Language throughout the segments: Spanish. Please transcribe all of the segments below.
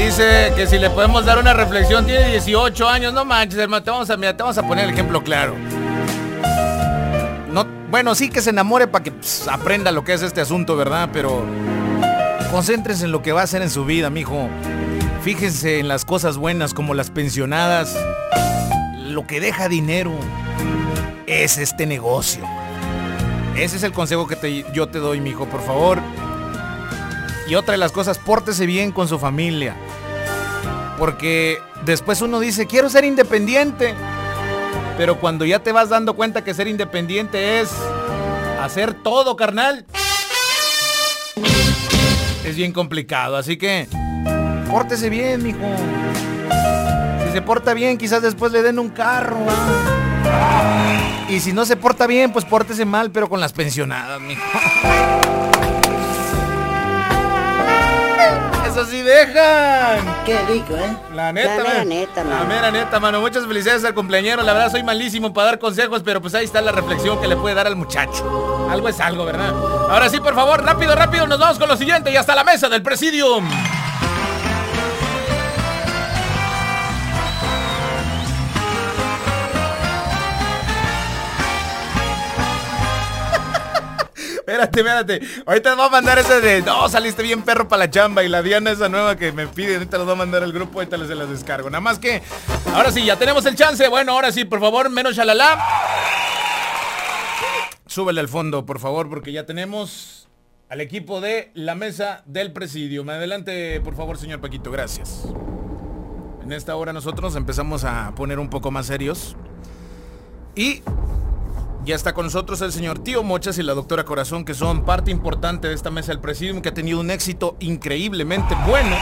dice que si le podemos dar una reflexión, tiene 18 años, no manches, hermano, te vamos a poner el ejemplo claro. No, bueno, sí que se enamore para que aprenda lo que es este asunto, ¿verdad? Pero concéntrese en lo que va a hacer en su vida, mijo. Fíjense en las cosas buenas como las pensionadas. Lo que deja dinero es este negocio. Ese es el consejo que yo te doy, mijo, por favor. Y otra de las cosas, pórtese bien con su familia. Porque después uno dice, quiero ser independiente. Pero cuando ya te vas dando cuenta que ser independiente es hacer todo, carnal, es bien complicado. Así que pórtese bien, mijo. Si se porta bien, quizás después le den un carro, ¿eh? Y si no se porta bien, pues pórtese mal, pero con las pensionadas, mijo. Eso sí dejan. Qué rico, ¿eh? La neta, mano. La mera neta, mano. Muchas felicidades al cumpleañero. La verdad soy malísimo para dar consejos, pero pues ahí está la reflexión que le puede dar al muchacho. Algo es algo, ¿verdad? Ahora sí, por favor, rápido, nos vamos con lo siguiente y hasta la mesa del Presidium. Espérate. Ahorita les voy a mandar ese de, no, saliste bien perro para la chamba. Y la Diana esa nueva que me pide, ahorita los voy a mandar al grupo, ahorita se las descargo. Nada más que, ahora sí, ya tenemos el chance. Bueno, ahora sí, por favor, menos shalala. Súbele al fondo, por favor, porque ya tenemos al equipo de la mesa del Presidium. Adelante, por favor, señor Paquito, gracias. En esta hora nosotros empezamos a poner un poco más serios. Y ya está con nosotros el señor Tío Mochas y la doctora Corazón, que son parte importante de esta mesa del Presidium, que ha tenido un éxito increíblemente bueno.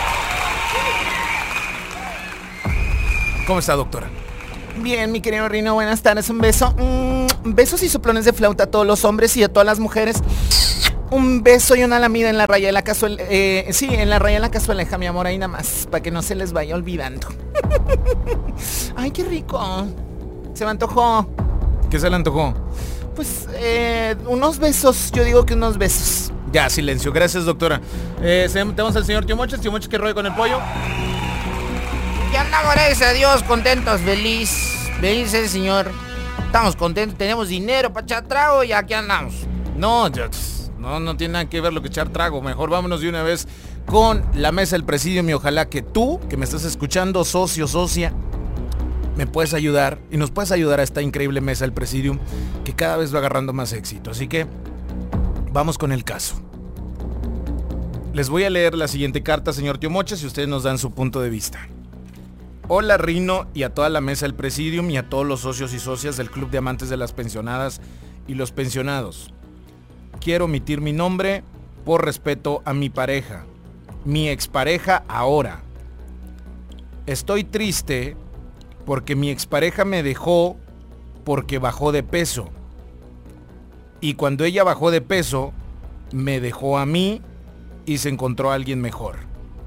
¿Cómo está, doctora? Bien, mi querido Rino, buenas tardes, un beso. Besos y soplones de flauta a todos los hombres y a todas las mujeres. Un beso y una lamida en la raya de la cazuela. Sí, en la raya de la cazueleja, mi amor, ahí nada más, para que no se les vaya olvidando. Ay, qué rico. Se me antojó. ¿Qué se le antojó? Pues, unos besos, yo digo que unos besos. Ya, silencio, gracias, doctora. Tenemos al señor Tío Mochas, ¿qué rollo con el pollo? Ya andamos, gracias a Dios, contentos, felices, señor. Estamos contentos, tenemos dinero para echar trago y aquí andamos. No tiene nada que ver lo que echar trago. Mejor vámonos de una vez con la mesa del Presidium y ojalá que tú, que me estás escuchando, socio, socia, me puedes ayudar y nos puedes ayudar a esta increíble mesa del Presidium que cada vez va agarrando más éxito. Así que vamos con el caso. Les voy a leer la siguiente carta, señor Tío Mochas, y ustedes nos dan su punto de vista. Hola, Rino, y a toda la mesa del Presidium y a todos los socios y socias del Club de Amantes de las Pensionadas y los pensionados. Quiero omitir mi nombre por respeto a mi pareja, mi expareja ahora. Estoy triste porque mi expareja me dejó porque bajó de peso. Y cuando ella bajó de peso, me dejó a mí y se encontró a alguien mejor.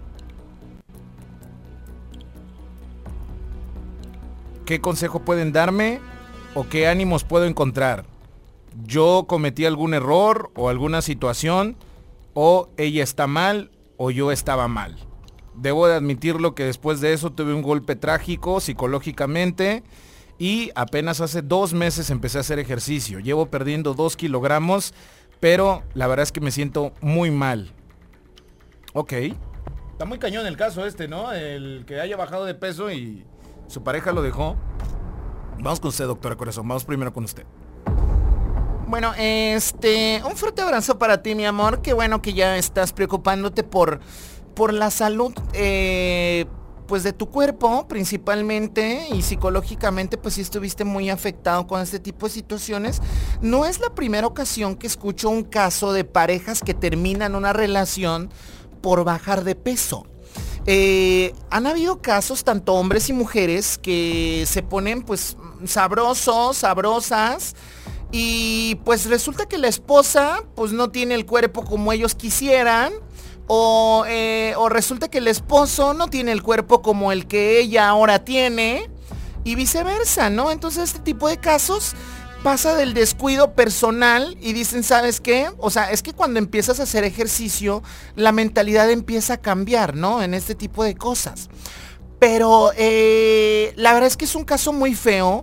¿Qué consejo pueden darme o qué ánimos puedo encontrar? ¿Yo cometí algún error o alguna situación? ¿O ella está mal o yo estaba mal? Debo de admitirlo que después de eso tuve un golpe trágico psicológicamente y apenas hace 2 meses empecé a hacer ejercicio. Llevo perdiendo 2 kilogramos, pero la verdad es que me siento muy mal. Ok. Está muy cañón el caso este, ¿no? El que haya bajado de peso y su pareja lo dejó. Vamos con usted, doctora Corazón. Vamos primero con usted. Bueno, un fuerte abrazo para ti, mi amor. Qué bueno que ya estás preocupándote por la salud, pues de tu cuerpo principalmente, y psicológicamente pues sí estuviste muy afectado con este tipo de situaciones. No es la primera ocasión que escucho un caso de parejas que terminan una relación por bajar de peso. Han habido casos, tanto hombres y mujeres, que se ponen pues sabrosos, sabrosas, y pues resulta que la esposa pues no tiene el cuerpo como ellos quisieran, o resulta que el esposo no tiene el cuerpo como el que ella ahora tiene, y viceversa, ¿no? Entonces este tipo de casos pasa del descuido personal y dicen, ¿sabes qué? O sea, es que cuando empiezas a hacer ejercicio, la mentalidad empieza a cambiar, ¿no? En este tipo de cosas. Pero la verdad es que es un caso muy feo.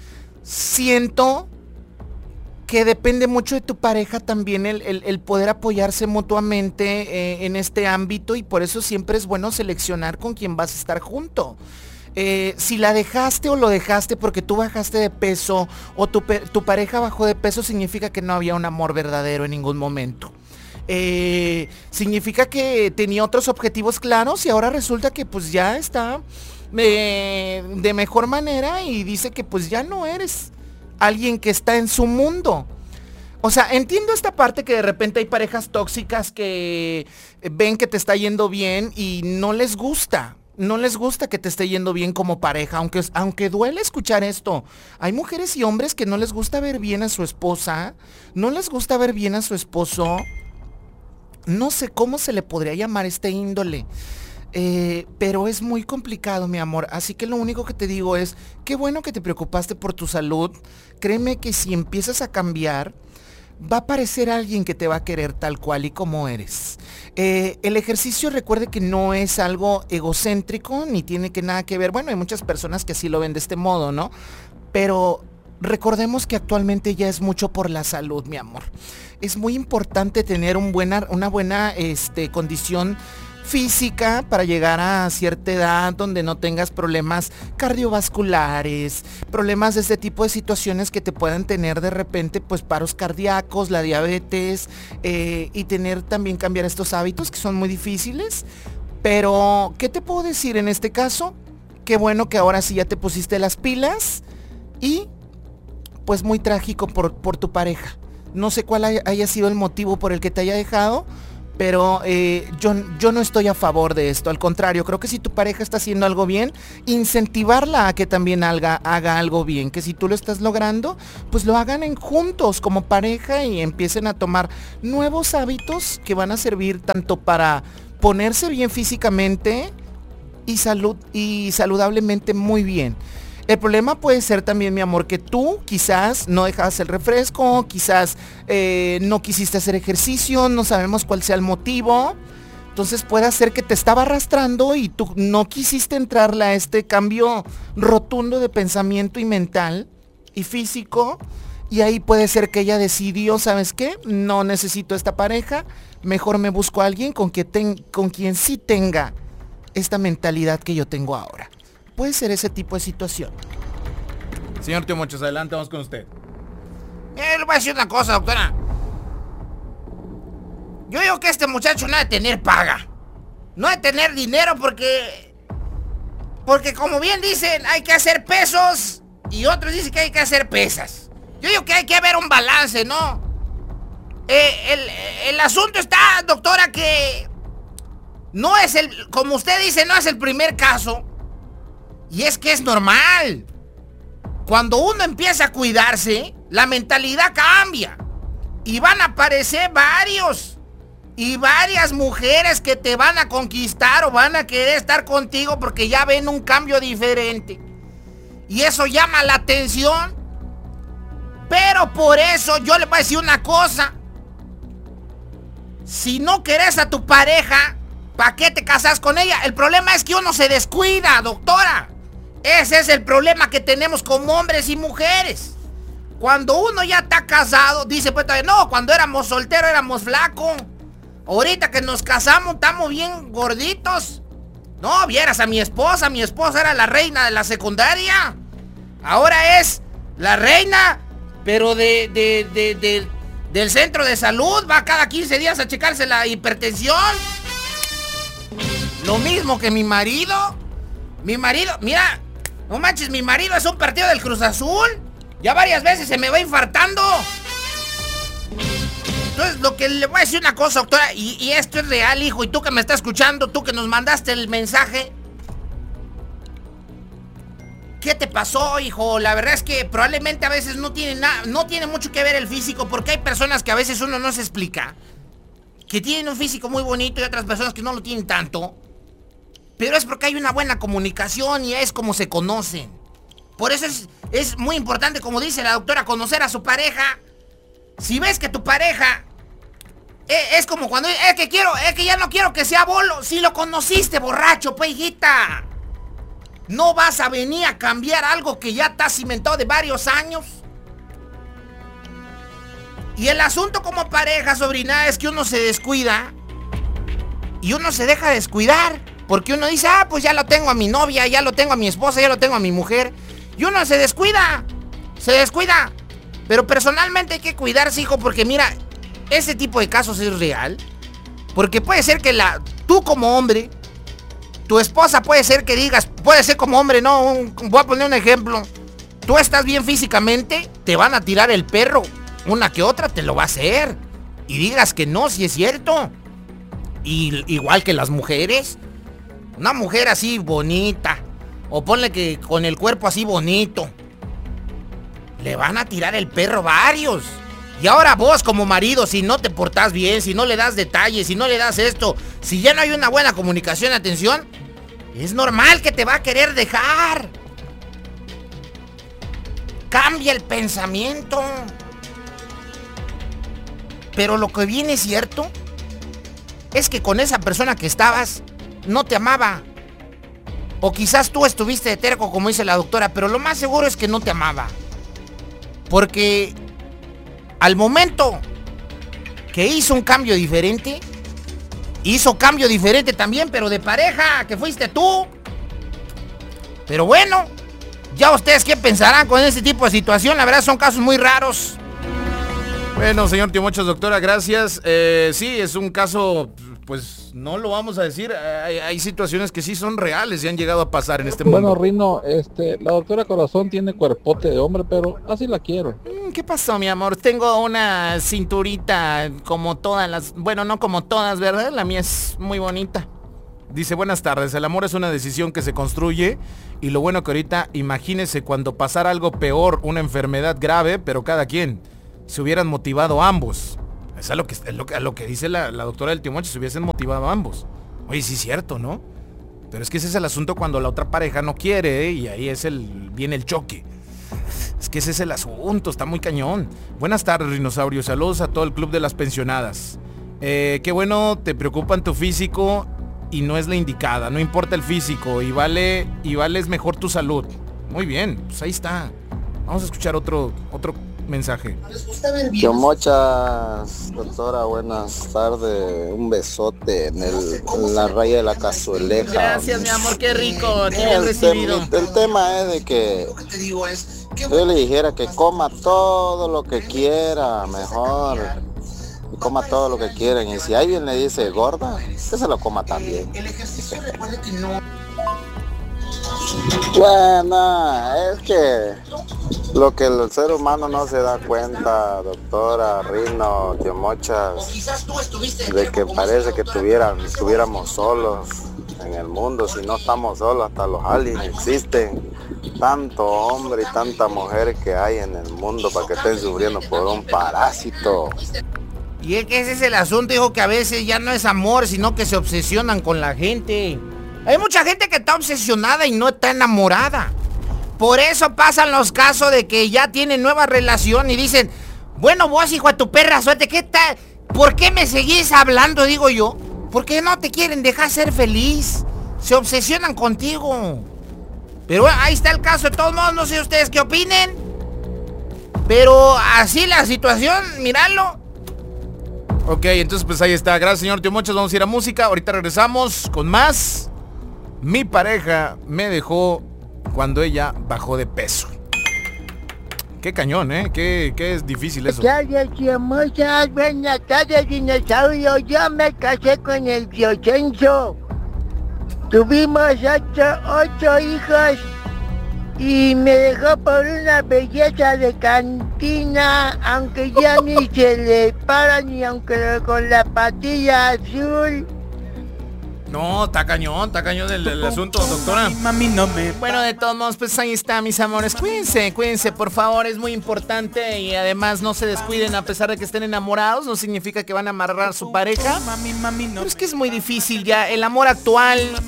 Siento que depende mucho de tu pareja también el poder apoyarse mutuamente en este ámbito, y por eso siempre es bueno seleccionar con quién vas a estar junto. Si la dejaste o lo dejaste porque tú bajaste de peso o tu pareja bajó de peso, significa que no había un amor verdadero en ningún momento. Significa que tenía otros objetivos claros y ahora resulta que pues ya está de mejor manera y dice que pues ya no eres alguien que está en su mundo. O sea, entiendo esta parte que de repente hay parejas tóxicas que ven que te está yendo bien y no les gusta. No les gusta que te esté yendo bien como pareja, aunque duele escuchar esto. Hay mujeres y hombres que no les gusta ver bien a su esposa, no les gusta ver bien a su esposo. No sé cómo se le podría llamar este índole. Pero es muy complicado, mi amor. Así que lo único que te digo es, qué bueno que te preocupaste por tu salud. Créeme que si empiezas a cambiar, va a aparecer alguien que te va a querer tal cual y como eres. El ejercicio, recuerde que no es algo egocéntrico, ni tiene que nada que ver. Bueno, hay muchas personas que así lo ven de este modo, ¿no? Pero recordemos que actualmente ya es mucho por la salud, mi amor. Es muy importante tener una buena condición física para llegar a cierta edad donde no tengas problemas cardiovasculares, problemas de este tipo de situaciones que te puedan tener de repente pues paros cardíacos, la diabetes, y tener también cambiar estos hábitos que son muy difíciles. Pero ¿qué te puedo decir en este caso? Qué bueno que ahora sí ya te pusiste las pilas, y pues muy trágico por tu pareja. No sé cuál haya sido el motivo por el que te haya dejado, pero yo no estoy a favor de esto. Al contrario, creo que si tu pareja está haciendo algo bien, incentivarla a que también haga algo bien. Que si tú lo estás logrando, pues lo hagan juntos como pareja y empiecen a tomar nuevos hábitos que van a servir tanto para ponerse bien físicamente y saludablemente muy bien. El problema puede ser también, mi amor, que tú quizás no dejabas el refresco, quizás no quisiste hacer ejercicio, no sabemos cuál sea el motivo. Entonces puede ser que te estaba arrastrando y tú no quisiste entrarle a este cambio rotundo de pensamiento y mental y físico. Y ahí puede ser que ella decidió, ¿sabes qué? No necesito esta pareja, mejor me busco a alguien con quien sí tenga esta mentalidad que yo tengo ahora. Puede ser ese tipo de situación. Señor Tío Mochos, adelante, vamos con usted. Le voy a decir una cosa, doctora. Yo digo que este muchacho no ha de tener paga. No ha de tener dinero porque como bien dicen, hay que hacer pesos y otros dicen que hay que hacer pesas. Yo digo que hay que haber un balance, ¿no? El asunto está, doctora, que no es como usted dice, no es el primer caso. Y es que es normal. Cuando uno empieza a cuidarse, la mentalidad cambia. Y van a aparecer varias mujeres que te van a conquistar o van a querer estar contigo porque ya ven un cambio diferente. Y eso llama la atención. Pero por eso yo le voy a decir una cosa. Si no querés a tu pareja, ¿para qué te casas con ella? El problema es que uno se descuida, doctora. Ese es el problema que tenemos como hombres y mujeres. Cuando uno ya está casado, dice pues no, cuando éramos solteros éramos flacos. Ahorita que nos casamos estamos bien gorditos. No, vieras a mi esposa era la reina de la secundaria. Ahora es la reina, pero del centro de salud. Va cada 15 días a checarse la hipertensión. Lo mismo que mi marido. Mira, no manches, mi marido es un partido del Cruz Azul. Ya varias veces se me va infartando. Entonces, lo que le voy a decir una cosa, doctora, y esto es real, hijo, y tú que me estás escuchando, tú que nos mandaste el mensaje. ¿Qué te pasó, hijo? La verdad es que probablemente a veces no tiene mucho que ver el físico, porque hay personas que a veces uno no se explica, que tienen un físico muy bonito y otras personas que no lo tienen tanto. Pero es porque hay una buena comunicación y es como se conocen. Por eso es muy importante, como dice la doctora, conocer a su pareja. Si ves que tu pareja es como cuando es que ya no quiero que sea bolo. Si lo conociste borracho, pues, hijita. No vas a venir a cambiar algo que ya está cimentado de varios años. Y el asunto como pareja, sobrina, es que uno se descuida y uno se deja descuidar. Porque uno dice, pues ya lo tengo a mi novia, ya lo tengo a mi esposa, ya lo tengo a mi mujer. Y uno se descuida. Pero personalmente hay que cuidarse, hijo, porque mira, ese tipo de casos es real. Porque puede ser que tú como hombre, tu esposa puede ser que digas, puede ser como hombre, no, voy a poner un ejemplo. Tú estás bien físicamente, te van a tirar el perro. Una que otra te lo va a hacer. Y digas que no, si es cierto. Y igual que las mujeres. Una mujer así bonita, o ponle que con el cuerpo así bonito, le van a tirar el perro varios. Y ahora vos como marido, si no te portás bien, si no le das detalles, si no le das esto, si ya no hay una buena comunicación, atención, es normal que te va a querer dejar. Cambia el pensamiento. Pero lo que viene cierto es que con esa persona que estabas no te amaba. O quizás tú estuviste de terco, como dice la doctora, pero lo más seguro es que no te amaba. Porque al momento que hizo un cambio diferente, hizo cambio diferente también, pero de pareja, que fuiste tú. Pero bueno, ya ustedes qué pensarán con este tipo de situación. La verdad son casos muy raros. Bueno, señor Timochas, doctora, gracias. Sí, es un caso, pues no lo vamos a decir. Hay situaciones que sí son reales y han llegado a pasar en este mundo. Bueno, Rino, la doctora Corazón tiene cuerpote de hombre, pero así la quiero. ¿Qué pasó, mi amor? Tengo una cinturita como todas las... Bueno, no como todas, ¿verdad? La mía es muy bonita. Dice, buenas tardes, el amor es una decisión que se construye y lo bueno que ahorita, imagínese cuando pasara algo peor, una enfermedad grave, pero cada quien se hubieran motivado ambos. Es a lo que dice la doctora del Timoche, se hubiesen motivado ambos. Oye, sí es cierto, ¿no? Pero es que ese es el asunto cuando la otra pareja no quiere, y ahí viene el choque. Es que ese es el asunto, está muy cañón. Buenas tardes, Rinosaurio, saludos a todo el club de las pensionadas. Qué bueno, te preocupan tu físico y no es la indicada, no importa el físico, y vale es mejor tu salud. Muy bien, pues ahí está. Vamos a escuchar otro mensaje. Timochas, doctora, buenas tardes. Un besote en la raya de la cazueleja. Gracias, mi amor, qué rico, te he recibido. El tema es de que yo le dijera que coma todo lo que quiera, mejor. Y coma todo lo que quieran. Y si alguien le dice gorda, que se lo coma también. Bueno, es que lo que el ser humano no se da cuenta, doctora, Rino, Timochas, de que parece que estuviéramos solos en el mundo. Si no estamos solos, hasta los aliens existen. Tanto hombre y tanta mujer que hay en el mundo para que estén sufriendo por un parásito. Y es que ese es el asunto, hijo, que a veces ya no es amor, sino que se obsesionan con la gente. Hay mucha gente que está obsesionada y no está enamorada. Por eso pasan los casos de que ya tienen nueva relación y dicen, bueno, vos, hijo de tu perra suerte, ¿qué tal? ¿Por qué me seguís hablando, digo yo? Porque no te quieren dejar ser feliz. Se obsesionan contigo. Pero bueno, ahí está el caso. De todos modos, no sé ustedes qué opinen. Pero así la situación, miradlo. Ok, entonces pues ahí está. Gracias, señor Timochas. Vamos a ir a música. Ahorita regresamos con más. Mi pareja me dejó cuando ella bajó de peso. Qué cañón, ¿eh? Qué es difícil eso. Muchas buenas tardes, dinosaurio. Yo me casé con el Diocenzo. Tuvimos ocho hijos y me dejó por una belleza de cantina, aunque ya ni se le para ni aunque con la patilla azul. No, está cañón el asunto, doctora. Bueno, de todos modos, pues ahí está, mis amores. Cuídense, por favor, es muy importante. Y además no se descuiden a pesar de que estén enamorados. No significa que van a amarrar a su pareja. Pero es que es muy difícil ya. El amor actual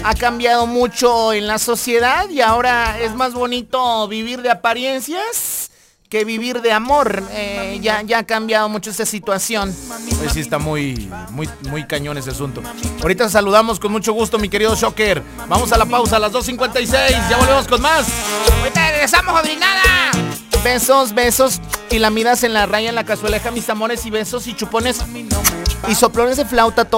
ha cambiado mucho en la sociedad y ahora es más bonito vivir de apariencias que vivir de amor. Ya ha cambiado mucho esta situación. Pues sí está muy cañón ese asunto. Ahorita saludamos con mucho gusto, mi querido Shocker. Vamos a la pausa a las 2:56. Ya volvemos con más. Ahorita regresamos, Odrinada. Besos y lamidas en la raya, en la cazueleja, mis amores, y besos y chupones y soplones de flauta.